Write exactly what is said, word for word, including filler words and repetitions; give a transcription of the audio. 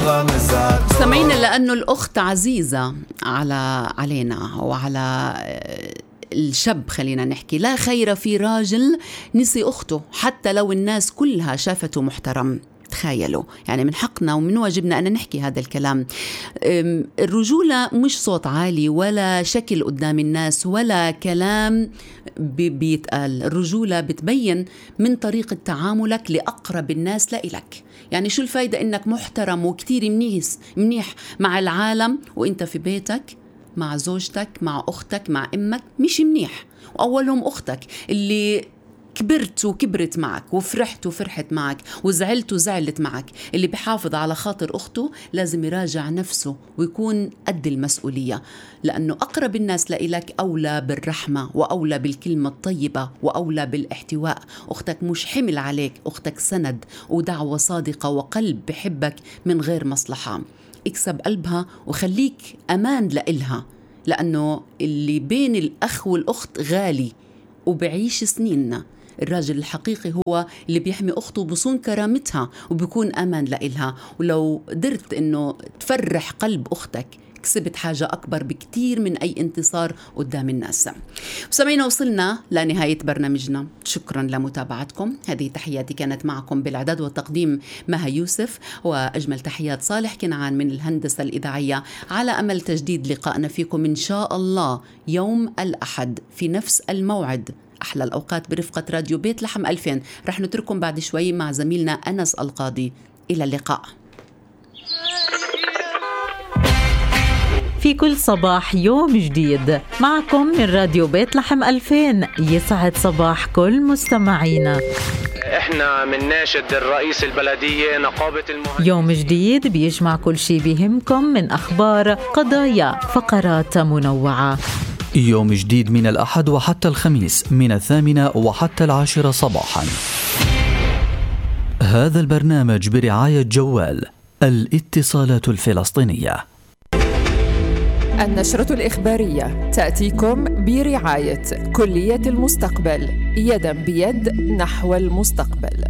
سمعينا لأنه الأخت عزيزة على علينا وعلى الشاب. خلينا نحكي لا خير في راجل نسي أخته حتى لو الناس كلها شافته محترم. تخيلوا، يعني من حقنا ومن واجبنا أن نحكي هذا الكلام. الرجولة مش صوت عالي ولا شكل قدام الناس ولا كلام بيتقال. الرجولة بتبين من طريقة تعاملك لأقرب الناس لإلك. يعني شو الفايدة إنك محترم وكتير منيس منيح مع العالم وإنت في بيتك مع زوجتك مع أختك مع أمك مش منيح، وأولهم أختك اللي كبرت وكبرت معك وفرحت وفرحت معك وزعلت وزعلت معك. اللي بيحافظ على خاطر أخته لازم يراجع نفسه ويكون قد المسؤولية، لأنه أقرب الناس لإلك أولى بالرحمة وأولى بالكلمة الطيبة وأولى بالاحتواء. أختك مش حمل عليك، أختك سند ودعوة صادقة وقلب بحبك من غير مصلحة. اكسب قلبها وخليك أمان لإلها، لأنه اللي بين الأخ والأخت غالي وبعيش سنيننا. الراجل الحقيقي هو اللي بيحمي أخته وبصون كرامتها وبيكون أمان لإلها. ولو قدرت إنه تفرح قلب أختك كسبت حاجة أكبر بكتير من أي انتصار قدام الناس. وسمعنا وصلنا لنهاية برنامجنا. شكرا لمتابعتكم. هذه تحياتي كانت معكم بالإعداد والتقديم مها يوسف، وأجمل تحيات صالح كنعان من الهندسة الإذاعية. على أمل تجديد لقائنا فيكم إن شاء الله يوم الأحد في نفس الموعد. أحلى الأوقات برفقة راديو بيت لحم ألفين. رح نترككم بعد شوي مع زميلنا أنس القاضي. إلى اللقاء. في كل صباح يوم جديد معكم من راديو بيت لحم ألفين. يسعد صباح كل مستمعينا. احنا من ناشد الرئيس البلدية نقابة المهندسين. يوم جديد بيجمع كل شي بيهمكم من أخبار، قضايا، فقرات منوعة. يوم جديد من الأحد وحتى الخميس من الثامنة وحتى العاشرة صباحا. هذا البرنامج برعاية جوال الاتصالات الفلسطينية. النشرة الإخبارية تأتيكم برعاية كلية المستقبل، يداً بيد نحو المستقبل.